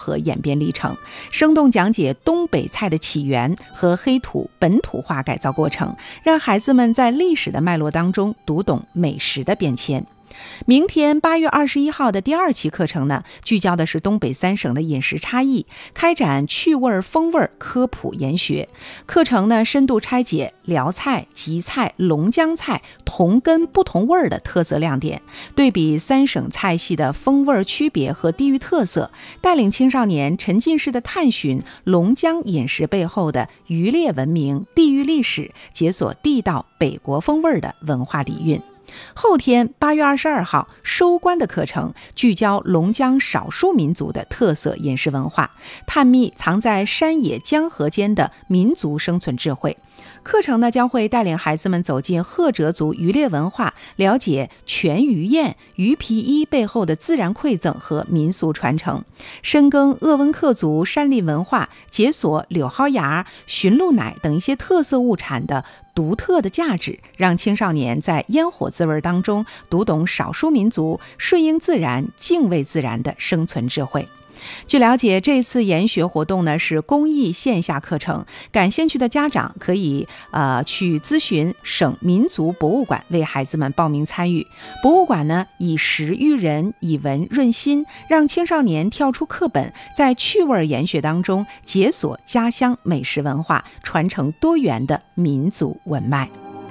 和演变历程，生动讲解东北菜的起源和黑土本土化改造过程，让孩子们在历史的脉络当中读懂美食的变迁。明天8月21号的第2期课程呢，聚焦的是东北3省的饮食差异，开展趣味风味科普研学。课程呢，深度拆解辽菜、吉菜、龙江菜同根不同味的特色亮点，对比3省菜系的风味区别和地域特色，带领青少年沉浸式的探寻龙江饮食背后的渔猎文明、地域历史，解锁地道北国风味的文化底蕴。后天8月22号收官的课程聚焦龙江少数民族的特色饮食文化，探秘藏在山野江河间的民族生存智慧。课程呢，将会带领孩子们走进赫哲族渔猎文化，了解全鱼宴、鱼皮衣背后的自然馈赠和民俗传承，深耕鄂温克族山林文化，解锁柳蒿芽、驯鹿奶等一些特色物产的独特的价值，让青少年在烟火滋味当中读懂少数民族顺应自然、敬畏自然的生存智慧。据了解，这次研学活动呢是公益线下课程，感兴趣的家长可以去咨询省民族博物馆为孩子们报名参与。博物馆呢以实育人，以文润心，让青少年跳出课本，在趣味研学当中解锁家乡美食文化，传承多元的民族文脉。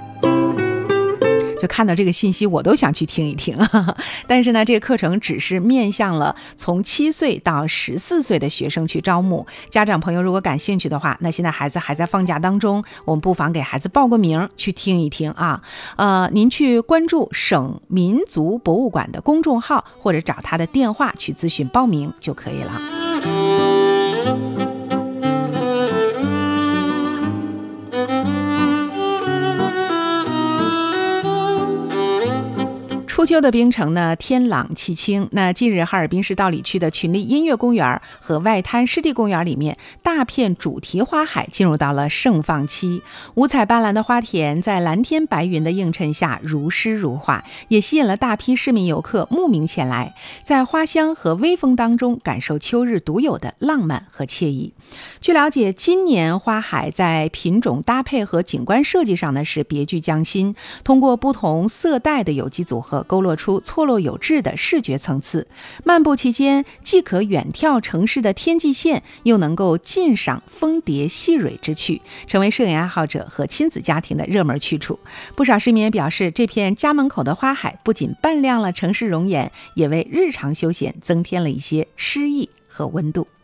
就看到这个信息我都想去听一听但是呢，这个课程只是面向了从7岁到14岁的学生去招募。家长朋友如果感兴趣的话，那现在孩子还在放假当中，我们不妨给孩子报个名去听一听啊。您去关注省民族博物馆的公众号，或者找他的电话去咨询报名就可以了。初秋的冰城呢，天朗气清。那近日哈尔滨市道里区的群力音乐公园和外滩湿地公园里面，大片主题花海进入到了盛放期，五彩斑斓的花田在蓝天白云的映衬下如诗如画，也吸引了大批市民游客慕名前来，在花香和微风当中感受秋日独有的浪漫和惬意。据了解，今年花海在品种搭配和景观设计上呢是别具匠心，通过不同色带的有机组合，勾勒出错落有致的视觉层次。漫步期间，既可远眺城市的天际线，又能够尽赏蜂蝶戏蕊之趣，成为摄影爱好者和亲子家庭的热门去处。不少市民也表示，这片家门口的花海不仅扮亮了城市容颜，也为日常休闲增添了一些诗意和温度。